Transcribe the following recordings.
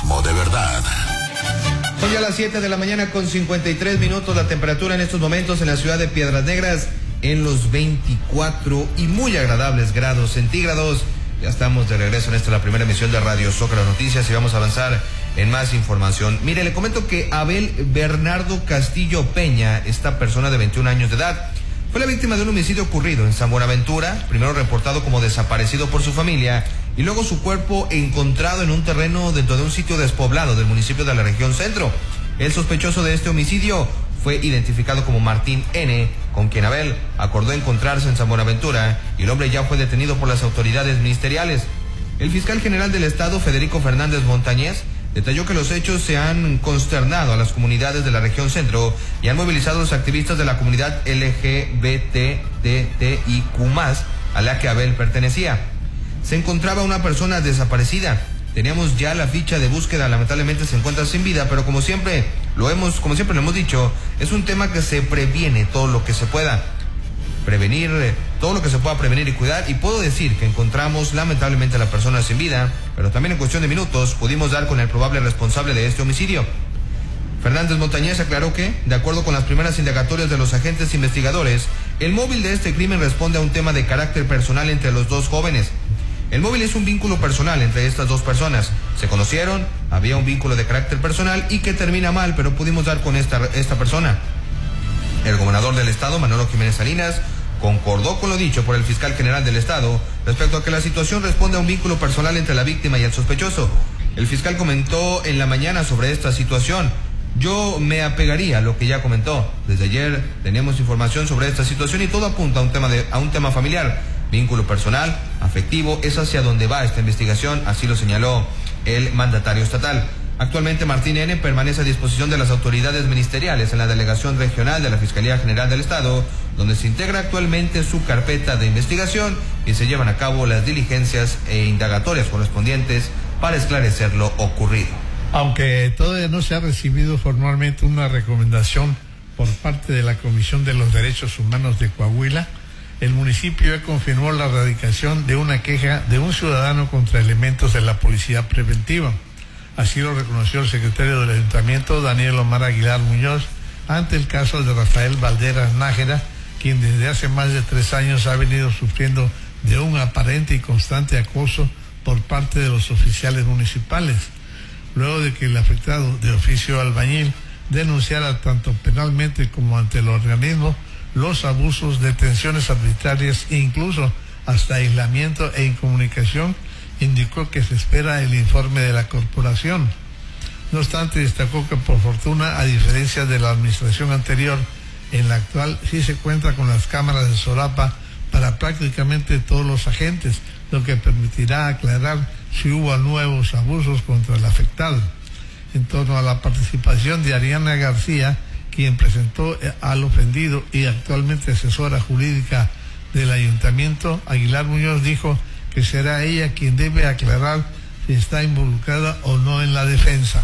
Periodismo de verdad. Son ya las 7 de la mañana con 53 minutos. La temperatura en estos momentos en la ciudad de Piedras Negras en los 24 y muy agradables grados centígrados. Ya estamos de regreso en esta la primera emisión de Radio Zócalo Noticias y vamos a avanzar en más información. Mire, le comento que Abel Bernardo Castillo Peña, esta persona de 21 años de edad, fue la víctima de un homicidio ocurrido en San Buenaventura, primero reportado como desaparecido por su familia y luego su cuerpo encontrado en un terreno dentro de un sitio despoblado del municipio de la región centro. El sospechoso de este homicidio fue identificado como Martín N., con quien Abel acordó encontrarse en San Buenaventura y el hombre ya fue detenido por las autoridades ministeriales. El fiscal general del estado, Federico Fernández Montañez, detalló que los hechos se han consternado a las comunidades de la región centro y han movilizado a los activistas de la comunidad LGBTTIQ+, a la que Abel pertenecía. Se encontraba una persona desaparecida. Teníamos ya la ficha de búsqueda, lamentablemente se encuentra sin vida, pero como siempre lo hemos dicho, es un tema que se previene todo lo que se pueda prevenir, todo lo que se pueda prevenir y cuidar, y puedo decir que encontramos lamentablemente a la persona sin vida, pero también en cuestión de minutos pudimos dar con el probable responsable de este homicidio. Fernández Montañez aclaró que, de acuerdo con las primeras indagatorias de los agentes investigadores, el móvil de este crimen responde a un tema de carácter personal entre los dos jóvenes. El móvil es un vínculo personal entre estas dos personas. Se conocieron, había un vínculo de carácter personal y que termina mal, pero pudimos dar con esta persona. El gobernador del estado, Manolo Jiménez Salinas, concordó con lo dicho por el fiscal general del estado respecto a que la situación responde a un vínculo personal entre la víctima y el sospechoso. El fiscal comentó en la mañana sobre esta situación. Yo me apegaría a lo que ya comentó. Desde ayer tenemos información sobre esta situación y todo apunta a un tema familiar. Vínculo personal, afectivo, es hacia donde va esta investigación, así lo señaló el mandatario estatal. Actualmente Martín N. permanece a disposición de las autoridades ministeriales en la delegación regional de la Fiscalía General del Estado, donde se integra actualmente su carpeta de investigación y se llevan a cabo las diligencias e indagatorias correspondientes para esclarecer lo ocurrido. Aunque todavía no se ha recibido formalmente una recomendación por parte de la Comisión de los Derechos Humanos de Coahuila, el municipio ya confirmó la erradicación de una queja de un ciudadano contra elementos de la policía preventiva. Así lo reconoció el secretario del Ayuntamiento, Daniel Omar Aguilar Muñoz, ante el caso de Rafael Valderas Nájera, quien desde hace más de 3 años ha venido sufriendo de un aparente y constante acoso por parte de los oficiales municipales, luego de que el afectado, de oficio albañil, denunciara tanto penalmente como ante el organismo los abusos, detenciones arbitrarias e incluso hasta aislamiento e incomunicación. Indicó que se espera el informe de la corporación. No obstante, destacó que por fortuna, a diferencia de la administración anterior, en la actual sí se cuenta con las cámaras de solapa para prácticamente todos los agentes, lo que permitirá aclarar si hubo nuevos abusos contra el afectado. En torno a la participación de Ariana García, quien presentó al ofendido y actualmente asesora jurídica del Ayuntamiento, Aguilar Muñoz dijo que será ella quien debe aclarar si está involucrada o no en la defensa.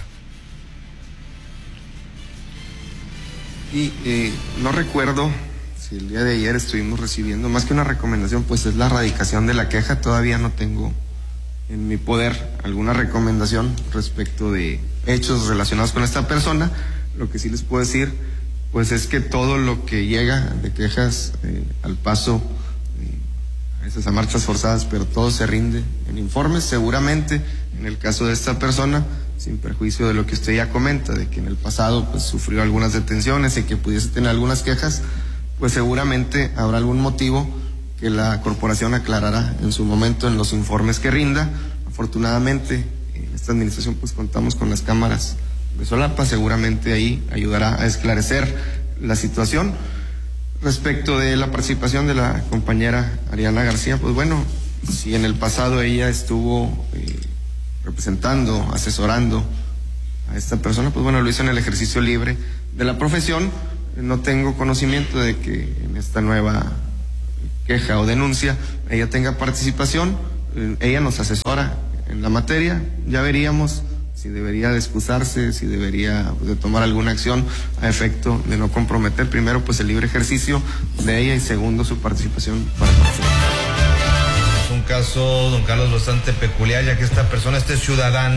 Y no recuerdo si el día de ayer estuvimos recibiendo, más que una recomendación, pues es la erradicación de la queja. Todavía no tengo en mi poder alguna recomendación respecto de hechos relacionados con esta persona. Lo que sí les puedo decir, pues es que todo lo que llega de quejas al paso, a veces a marchas forzadas, pero todo se rinde en informes. Seguramente, en el caso de esta persona, sin perjuicio de lo que usted ya comenta, de que en el pasado pues sufrió algunas detenciones y que pudiese tener algunas quejas, pues seguramente habrá algún motivo que la corporación aclarará en su momento en los informes que rinda. Afortunadamente, en esta administración pues contamos con las cámaras de solapa, seguramente ahí ayudará a esclarecer la situación. Respecto de la participación de la compañera Ariana García, pues bueno, si en el pasado ella estuvo representando, asesorando a esta persona, pues bueno, lo hizo en el ejercicio libre de la profesión. No tengo conocimiento de que en esta nueva queja o denuncia ella tenga participación. Ella nos asesora en la materia, ya veríamos si debería de excusarse, si debería de tomar alguna acción a efecto de no comprometer, primero, pues el libre ejercicio de ella y segundo, su participación para el proceso. Es un caso, don Carlos, bastante peculiar, ya que esta persona, este ciudadano,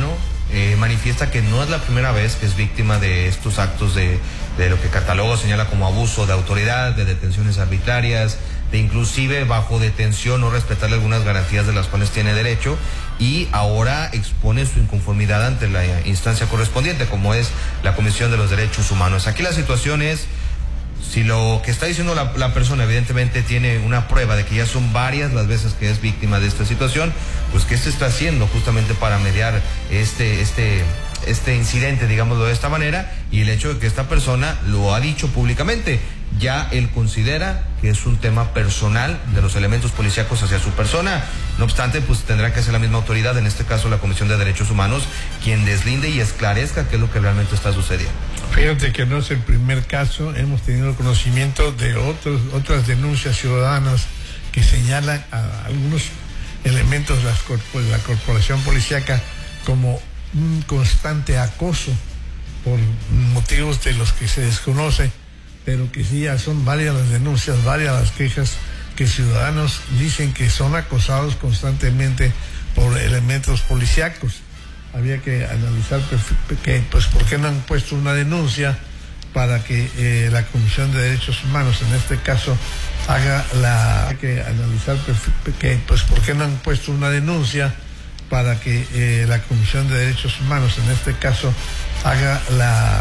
manifiesta que no es la primera vez que es víctima de estos actos de lo que cataloga o señala como abuso de autoridad, de detenciones arbitrarias, de inclusive bajo detención no respetarle algunas garantías de las cuales tiene derecho, y ahora expone su inconformidad ante la instancia correspondiente, como es la Comisión de los Derechos Humanos. Aquí la situación es, si lo que está diciendo la persona evidentemente tiene una prueba de que ya son varias las veces que es víctima de esta situación, pues ¿qué se está haciendo justamente para mediar este incidente, digámoslo de esta manera? Y el hecho de que esta persona lo ha dicho públicamente, ya él considera que es un tema personal de los elementos policíacos hacia su persona. No obstante, pues tendrá que ser la misma autoridad, en este caso la Comisión de Derechos Humanos, quien deslinde y esclarezca qué es lo que realmente está sucediendo. Fíjate que no es el primer caso, hemos tenido conocimiento de otras denuncias ciudadanas que señalan a algunos elementos de la corporación policíaca como un constante acoso por motivos de los que se desconoce, pero que sí ya son varias las denuncias, varias las quejas que ciudadanos dicen que son acosados constantemente por elementos policíacos. Había que analizar pues por qué no han puesto una denuncia para que la Comisión de Derechos Humanos en este caso haga la pues por qué no han puesto una denuncia para que la Comisión de Derechos Humanos en este caso haga la